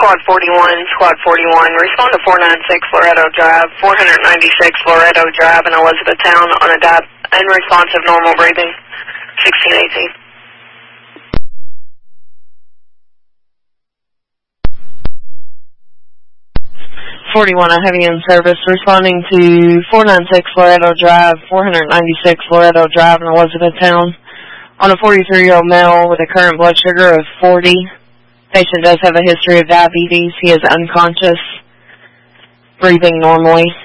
Squad 41, respond to 496 Loretto Drive, 496 Loretto Drive in Elizabethtown on a unresponsive normal breathing, 1618. 41, a heavy in service, responding to 496 Loretto Drive, 496 Loretto Drive in Elizabethtown on a 43-year-old male with a current blood sugar of 40. Patient does have a history of diabetes. He is unconscious, breathing normally.